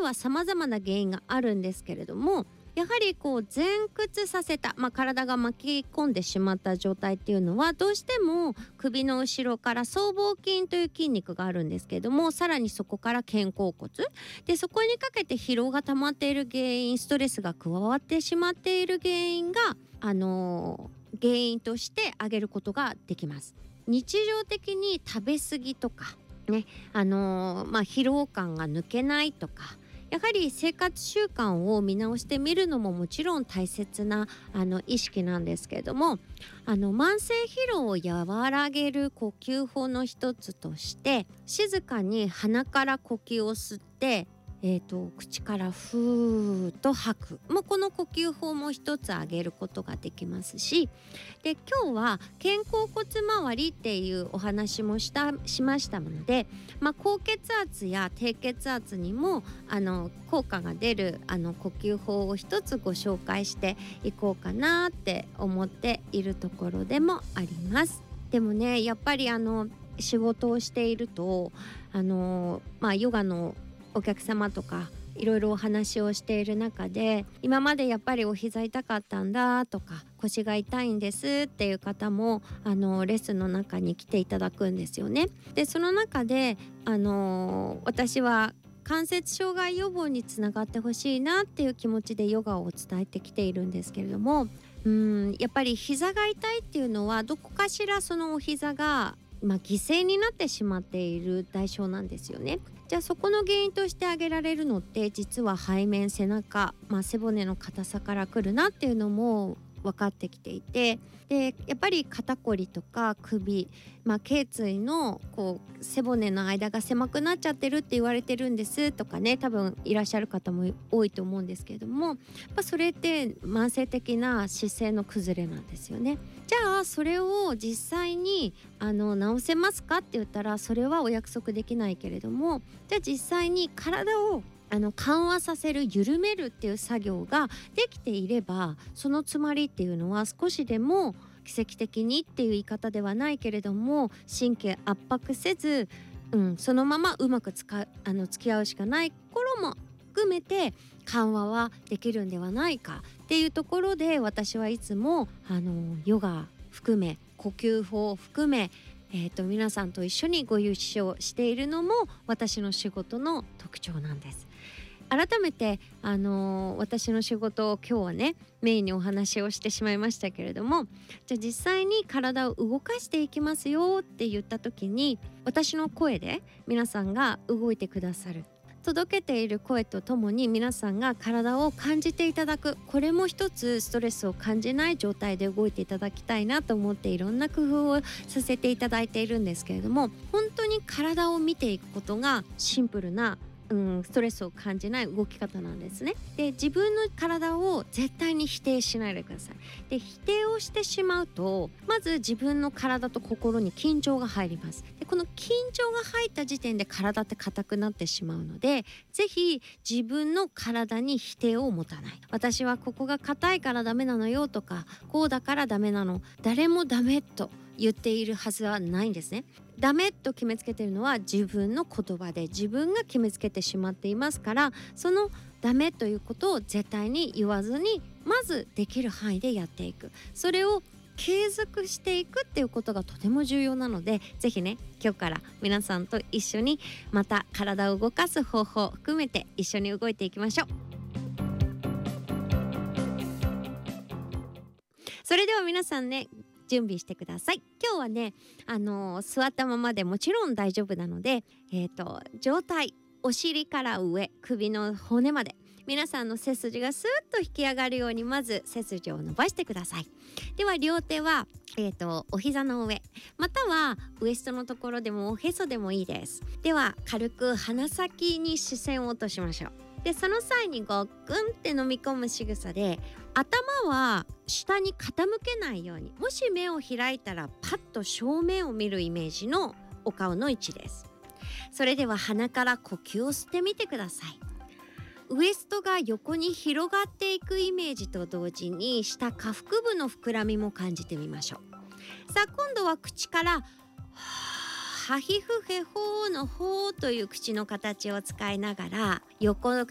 は様々な原因があるんですけれども、やはり前屈させた、体が巻き込んでしまった状態っていうのは、どうしても首の後ろから僧帽筋という筋肉があるんですけれども、さらにそこから肩甲骨で、そこにかけて疲労が溜まっている原因、ストレスが加わってしまっている原因が原因として挙げることができます。日常的に食べ過ぎとかね、疲労感が抜けないとか、やはり生活習慣を見直してみるのももちろん大切な意識なんですけれども、慢性疲労を和らげる呼吸法の一つとして、静かに鼻から呼吸を吸って、口からふーっと吐く、この呼吸法も一つ挙げることができますし、で今日は肩甲骨周りっていうお話もしましたので、高血圧や低血圧にも効果が出る呼吸法を一つご紹介していこうかなって思っているところでもあります。でもね、やっぱり仕事をしているとヨガのお客様とかいろいろお話をしている中で、今までやっぱりお膝痛かったんだとか、腰が痛いんですっていう方もレッスンの中に来ていただくんですよね。でその中で私は関節障害予防につながってほしいなっていう気持ちでヨガを伝えてきているんですけれども、やっぱり膝が痛いっていうのは、どこかしらそのお膝が犠牲になってしまっている代償なんですよね。じゃあそこの原因として挙げられるのって、実は背面、背中、背骨の硬さから来るなっていうのも分かってきていて、でやっぱり肩こりとか首、頸椎の背骨の間が狭くなっちゃってるって言われてるんですとかね、多分いらっしゃる方も多いと思うんですけれども、それって慢性的な姿勢の崩れなんですよね。じゃあそれを実際に治せますかって言ったら、それはお約束できないけれども、じゃあ実際に体を緩和させる、緩めるっていう作業ができていれば、その詰まりっていうのは少しでも奇跡的にっていう言い方ではないけれども、神経圧迫せず、そのままうまく付き合うしかない頃も含めて緩和はできるんではないかっていうところで、私はいつもヨガ含め呼吸法を含め皆さんと一緒にご一緒しているのも私の仕事の特徴なんです。改めて私の仕事を今日はねメインにお話をしてしまいましたけれども、じゃあ実際に体を動かしていきますよって言った時に、私の声で皆さんが動いてくださる、届けている声とともに皆さんが体を感じていただく、これも一つストレスを感じない状態で動いていただきたいなと思って、いろんな工夫をさせていただいているんですけれども、本当に体を見ていくことがシンプルなストレスを感じない動き方なんですね。で自分の体を絶対に否定しないでください。で否定をしてしまうと、まず自分の体と心に緊張が入ります。でこの緊張が入った時点で体って硬くなってしまうので、ぜひ自分の体に否定を持たない。私はここが硬いからダメなのよとか、こうだからダメなの、誰もダメと言っているはずはないんですね。ダメと決めつけているのは自分の言葉で、自分が決めつけてしまっていますから、そのダメということを絶対に言わずに、まずできる範囲でやっていく、それを継続していくっていうことがとても重要なので、ぜひね今日から皆さんと一緒にまた体を動かす方法を含めて一緒に動いていきましょう。それでは皆さんね、準備してください。今日はね座ったままでもちろん大丈夫なので、上体、お尻から上、首の骨まで皆さんの背筋がスーッと引き上がるように、まず背筋を伸ばしてください。では両手はお膝の上、またはウエストのところでもおへそでもいいです。では軽く鼻先に視線を落としましょう。でその際にごっくんって飲み込む仕草で、頭は下に傾けないように、もし目を開いたらパッと正面を見るイメージのお顔の位置です。それでは鼻から呼吸を吸ってみてください。ウエストが横に広がっていくイメージと同時に、下下腹部の膨らみも感じてみましょう。さあ今度は口からハヒフヘホーのホーという口の形を使いながら、横